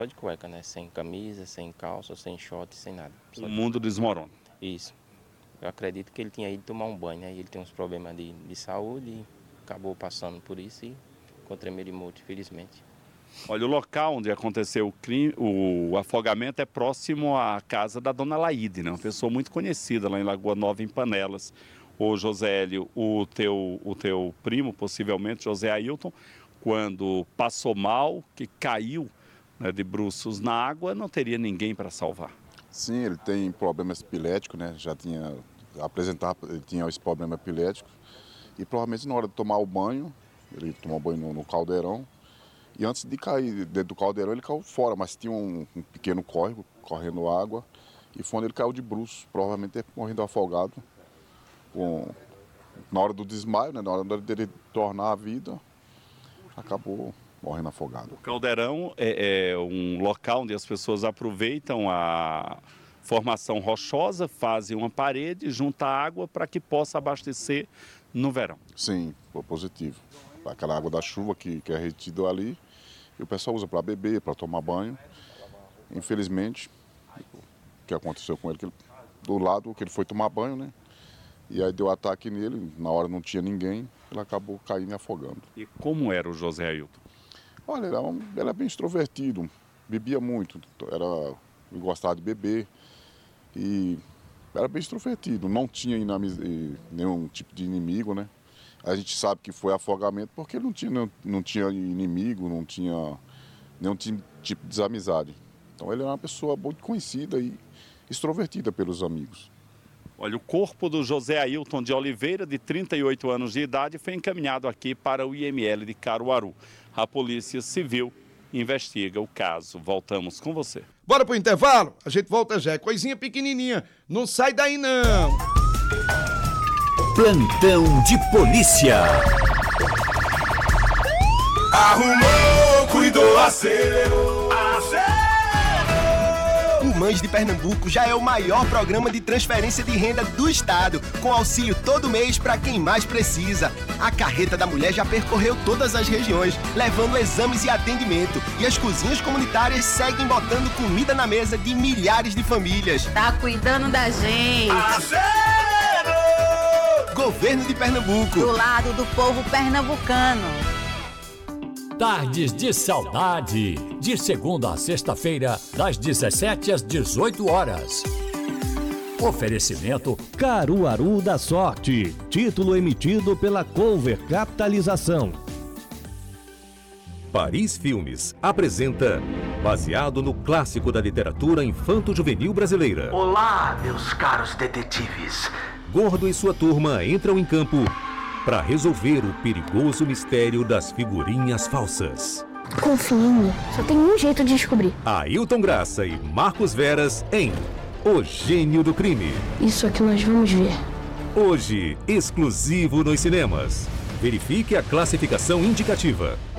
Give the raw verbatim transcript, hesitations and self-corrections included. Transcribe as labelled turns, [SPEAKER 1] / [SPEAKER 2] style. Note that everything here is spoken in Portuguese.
[SPEAKER 1] Só de cueca, né? Sem camisa, sem calça, sem short, sem nada. Só
[SPEAKER 2] O
[SPEAKER 1] de...
[SPEAKER 2] mundo desmorona.
[SPEAKER 1] Isso. Eu acredito que ele tinha ido tomar um banho, né? E ele tem uns problemas de, de saúde e acabou passando por isso e ficou tremendo e morto, infelizmente.
[SPEAKER 2] Olha, o local onde aconteceu o crime, o afogamento é próximo à casa da dona Laíde, né? Uma pessoa muito conhecida lá em Lagoa Nova, em Panelas. Ô José Hélio, o teu, o teu primo, possivelmente, José Ailton, quando passou mal, que caiu, né, de bruços na água, não teria ninguém para salvar.
[SPEAKER 3] Sim, ele tem problemas epiléticos, né? Já tinha apresentado, ele tinha esse problema epilético. E provavelmente na hora de tomar o banho, ele tomou banho no, no caldeirão. E antes de cair dentro do caldeirão, ele caiu fora, mas tinha um, um pequeno córrego correndo água. E foi onde ele caiu de bruços, provavelmente morrendo afogado. Com, na hora do desmaio, né? Na hora dele tornar a vida, acabou morrendo afogado.
[SPEAKER 2] O caldeirão é, é um local onde as pessoas aproveitam a formação rochosa, fazem uma parede, juntam água para que possa abastecer no verão.
[SPEAKER 3] Sim, foi positivo. Aquela água da chuva que, que é retida ali, e o pessoal usa para beber, para tomar banho. Infelizmente, o que aconteceu com ele, que ele, do lado que ele foi tomar banho, né? E aí deu ataque nele, na hora não tinha ninguém, ele acabou caindo e afogando.
[SPEAKER 2] E como era o José Ailton?
[SPEAKER 3] Olha, ele era, um, ele era bem extrovertido, bebia muito, era, ele gostava de beber e era bem extrovertido, não tinha inamiz, nenhum tipo de inimigo, né? A gente sabe que foi afogamento porque ele não tinha, não, não tinha inimigo, não tinha nenhum tipo de desamizade. Então ele era uma pessoa muito conhecida e extrovertida pelos amigos.
[SPEAKER 2] Olha, o corpo do José Ailton de Oliveira, de trinta e oito anos de idade, foi encaminhado aqui para o I M L de Caruaru. A Polícia Civil investiga o caso. Voltamos com você.
[SPEAKER 4] Bora pro intervalo? A gente volta já. É coisinha pequenininha. Não sai daí, não.
[SPEAKER 5] Plantão de polícia.
[SPEAKER 6] Arrumou, cuidou, acelerou, acelerou.
[SPEAKER 7] O Mães de Pernambuco já é o maior programa de transferência de renda do estado, com auxílio todo mês para quem mais precisa. A Carreta da Mulher já percorreu todas as regiões, levando exames e atendimento. E as cozinhas comunitárias seguem botando comida na mesa de milhares de famílias.
[SPEAKER 8] Tá cuidando da gente.
[SPEAKER 6] Acelerou!
[SPEAKER 7] Governo de Pernambuco.
[SPEAKER 8] Do lado do povo pernambucano.
[SPEAKER 5] Tardes de Saudade, de segunda a sexta-feira, das dezessete às dezoito horas. Oferecimento
[SPEAKER 9] Caruaru da Sorte, título emitido pela Cover Capitalização.
[SPEAKER 10] Paris Filmes apresenta, baseado no clássico da literatura infanto-juvenil brasileira.
[SPEAKER 11] Olá, meus caros detetives.
[SPEAKER 10] Gordo e sua turma entram em campo para resolver o perigoso mistério das figurinhas falsas.
[SPEAKER 12] Confia em mim, só tem um jeito de descobrir.
[SPEAKER 10] Ailton Graça e Marcos Veras em O Gênio do Crime.
[SPEAKER 12] Isso é que nós vamos ver.
[SPEAKER 10] Hoje, exclusivo nos cinemas. Verifique a classificação indicativa.